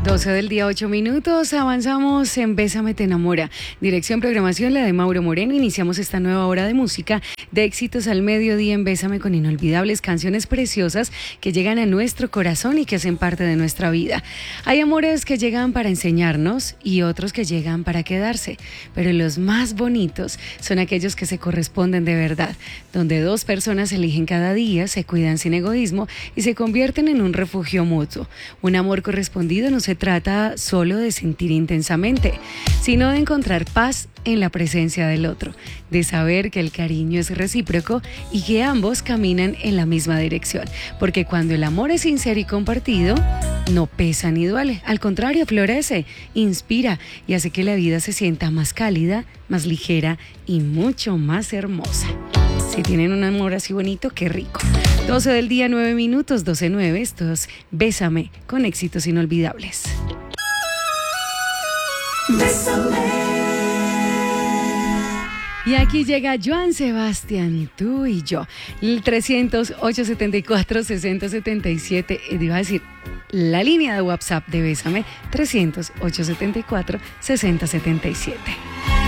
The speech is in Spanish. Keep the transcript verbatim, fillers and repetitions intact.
doce del día, ocho minutos, avanzamos en Bésame te enamora. Dirección, programación, la de Mauro Moreno. Iniciamos esta nueva hora de música, de éxitos al mediodía en Bésame, con inolvidables canciones preciosas que llegan a nuestro corazón y que hacen parte de nuestra vida. Hay amores que llegan para enseñarnos y otros que llegan para quedarse, pero los más bonitos son aquellos que se corresponden de verdad, donde dos personas eligen cada día, se cuidan sin egoísmo y se convierten en un refugio mutuo. Un amor correspondido no se trata solo de sentir intensamente, sino de encontrar paz en la presencia del otro, de saber que el cariño es recíproco y que ambos caminan en la misma dirección, porque cuando el amor es sincero y compartido, no pesa ni duele, al contrario, florece, inspira y hace que la vida se sienta más cálida, más ligera y mucho más hermosa. Si tienen un amor así bonito, qué rico. doce del día, nueve minutos, doce nueve, esto es Bésame, con éxitos inolvidables. Bésame. Y aquí llega Joan Sebastián, tú y yo. El trescientos, ochocientos setenta y cuatro, sesenta setenta y siete, iba a decir, la línea de WhatsApp de Bésame, trescientos, ochocientos setenta y cuatro, sesenta setenta y siete.